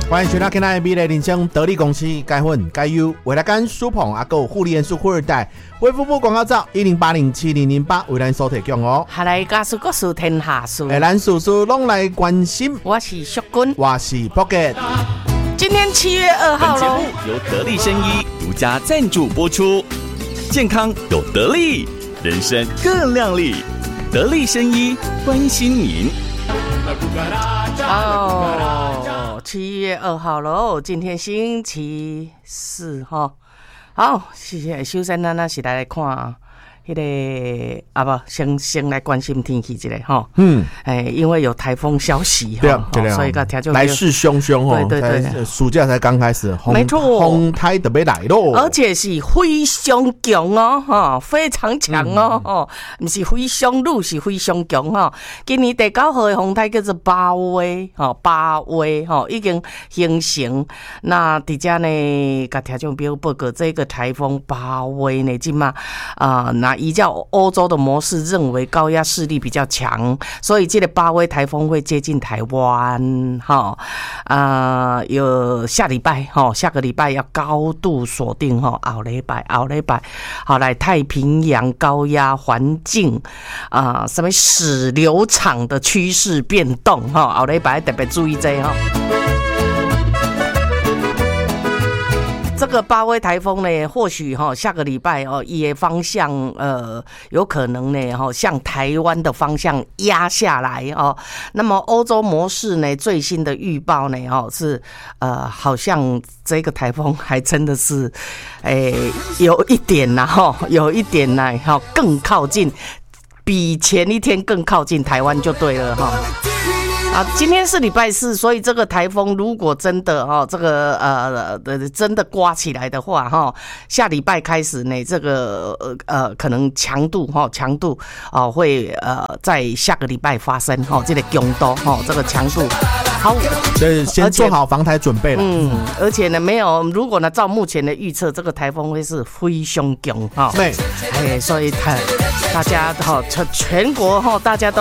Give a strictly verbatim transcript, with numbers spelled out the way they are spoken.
欢迎收听今天的美丽人生得力公司该混该优未来干苏鹏阿狗护理元素富二代卫福部广告照一零八零七零零八为咱所提供哦。 下来家事国事天下事， 诶，咱事事拢来关心。 我是淑君， 我是 Pocket。 今天七月二号喽。 本节目由得力生医独家赞助播出，健康有得力，人生更亮丽。得力生医关心您。 哦，七月二号喽，今天星期四哈。好，谢谢。首先，咱那是来看迄、那个啊不，先先来关心天气一下哈。嗯，哎，因为有台风消息哈， 对啊，对啊， 所以个听众来势汹汹哦。 对对对， 暑假才刚开始， 没错， 风台特别来咯， 而且是非常强哦，哈，非常强哦，哦、嗯，不是非常弱，是非常强哈。今年第九号的风台叫做巴威，哈，巴威哈已经形成。那底下呢，甲听众朋友报告，这个台风巴威呢，今嘛啊，那依照欧洲的模式，认为高压势力比较强，所以这个巴威台风会接近台湾，哈啊，有下礼拜哈，下个礼拜要高度锁定哈，后礼拜后礼拜好来太平洋高压环境啊，什么矢流场的趋势变动哈，后礼拜特别注意这哈。这个巴威台风呢，或许哈下个礼拜哦，也方向呃有可能呢哈向台湾的方向压下来哦。那么欧洲模式呢最新的预报呢哈是呃好像这个台风还真的是诶、欸、有一点呐哈，有一点呢哈更靠近，比前一天更靠近台湾就对了哈。啊，今天是礼拜四，所以这个台风如果真的哈、哦，这个呃真的刮起来的话哈、哦，下礼拜开始呢，这个呃可能强度哈强度哦会呃在下个礼拜发生哈、哦，这个强度哈这个强度好， 所以先做好防台准备了。 嗯，而且呢没有，如果呢照目前的预测，这个台风会是非常强哈。 对， 哎，所以大大家哈全全国哈大家都。